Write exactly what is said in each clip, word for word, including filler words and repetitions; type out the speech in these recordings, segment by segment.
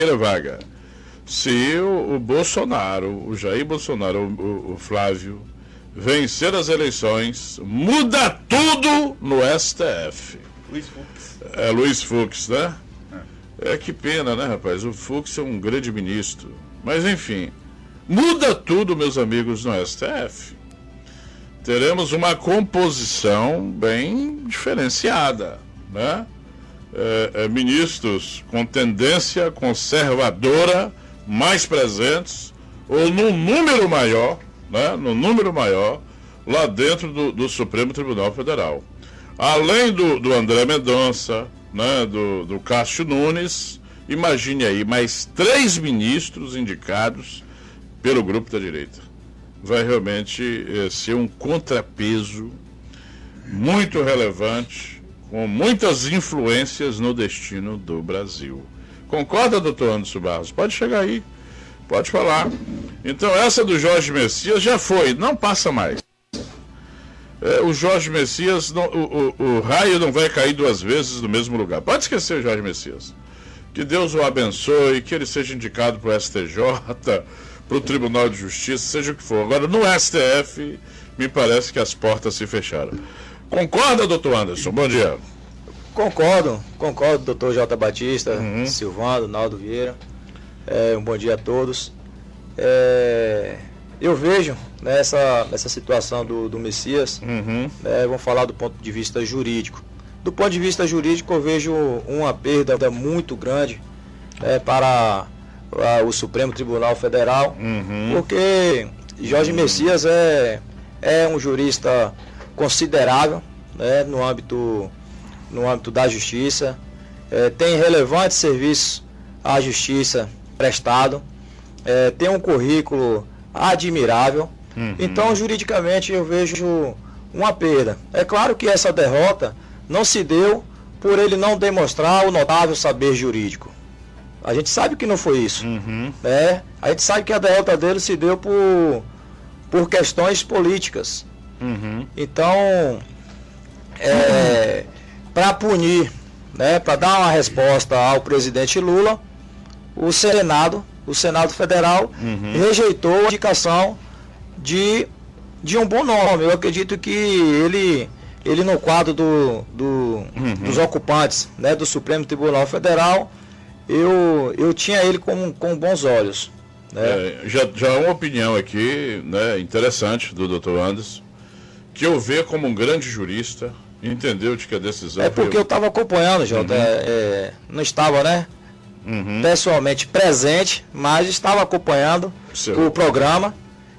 vaga. Se o, o Bolsonaro, o Jair Bolsonaro, o, o Flávio, vencer as eleições, muda tudo no S T F. Luiz Fux. É Luiz Fux, né? É, que pena, né, rapaz? O Fux é um grande ministro. Mas, enfim, muda tudo, meus amigos, no S T F. Teremos uma composição bem diferenciada, né? É, é, ministros com tendência conservadora mais presentes, ou num número maior, né? No número maior, lá dentro do, do Supremo Tribunal Federal. Além do, do André Mendonça, né, do, do Cássio Nunes, imagine aí, mais três ministros indicados pelo grupo da direita. Vai realmente eh, ser um contrapeso muito relevante, com muitas influências no destino do Brasil. Concorda, doutor Anderson Barros? Pode chegar aí, pode falar. Então, essa do Jorge Messias já foi, não passa mais. É, o Jorge Messias, não, o, o, o raio não vai cair duas vezes no mesmo lugar. Pode esquecer o Jorge Messias. Que Deus o abençoe, que ele seja indicado para o S T J, para o Tribunal de Justiça, seja o que for. Agora, no S T F, me parece que as portas se fecharam. Concorda, doutor Anderson? Bom dia. Concordo, concordo, doutor J. Batista, uhum. Silvano, Naldo Vieira. É, um bom dia a todos. É... Eu vejo nessa, nessa situação do, do Messias, uhum. né, vamos falar do ponto de vista jurídico. Do ponto de vista jurídico, eu vejo uma perda muito grande né, para, para o Supremo Tribunal Federal, uhum. porque Jorge Messias é, é um jurista considerável né, no, âmbito, no âmbito da justiça, é, tem relevantes serviços à justiça prestado, é, tem um currículo admirável. Uhum. Então, juridicamente, eu vejo uma perda. É claro que essa derrota não se deu por ele não demonstrar o notável saber jurídico. A gente sabe que não foi isso. Uhum. Né? A gente sabe que a derrota dele se deu por, por questões políticas. Uhum. Então, é, para punir, né, para dar uma resposta ao presidente Lula, o Senado o Senado Federal uhum. rejeitou a indicação de, de um bom nome. Eu acredito que ele, ele no quadro do, do, uhum. dos ocupantes né, do Supremo Tribunal Federal, eu, eu tinha ele com, com bons olhos. Né? É, já, já é uma opinião aqui né, interessante do doutor Anderson, que eu vejo como um grande jurista, entendeu de que a decisão... É porque eu estava acompanhando, Jota, uhum. é, é, não estava, né? Uhum. pessoalmente presente, mas estava acompanhando Seu. o programa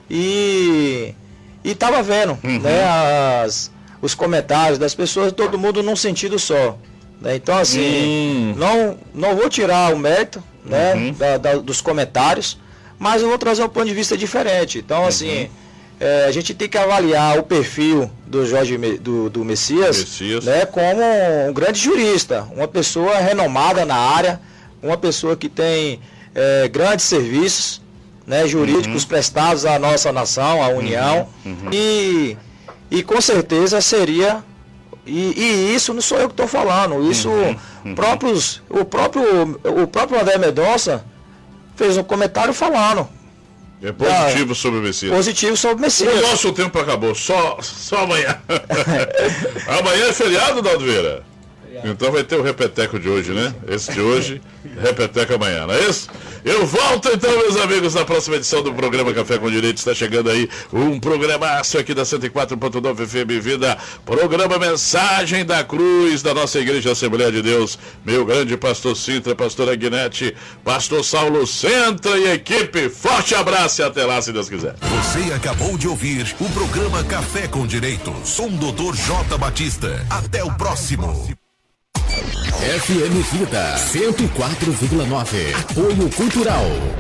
e estava vendo uhum. né, as, os comentários das pessoas, todo mundo num sentido só. Né? Então, assim, uhum. não, não vou tirar o mérito né, uhum. da, da, dos comentários, mas eu vou trazer um ponto de vista diferente. Então, assim, uhum. é, a gente tem que avaliar o perfil do Jorge do, do Messias, Messias. Né, como um grande jurista, uma pessoa renomada na área, uma pessoa que tem é, grandes serviços né, jurídicos uhum. prestados à nossa nação, à União, uhum. Uhum. E, e com certeza seria, e, e isso não sou eu que estou falando, isso uhum. Uhum. Próprios, o, próprio, o próprio André Mendonça fez um comentário falando. É positivo da, sobre o Messias. Positivo sobre o Messias. O nosso tempo acabou, só, só amanhã. Amanhã é feriado, Naldo Vieira? Então vai ter o repeteco de hoje, né? Esse de hoje, repeteco amanhã, não é isso? Eu volto então, meus amigos, na próxima edição do programa Café com Direito. Está chegando aí um programaço aqui da cento e quatro ponto nove F M Vida. Programa Mensagem da Cruz, da nossa Igreja Assembleia de Deus. Meu grande pastor Sintra, pastor Aguinete, pastor Saulo Centra e equipe. Forte abraço e até lá, se Deus quiser. Você acabou de ouvir o programa Café com Direito. Sou o doutor J. Batista. Até o próximo. F M Vida cento e quatro vírgula nove. Apoio Cultural.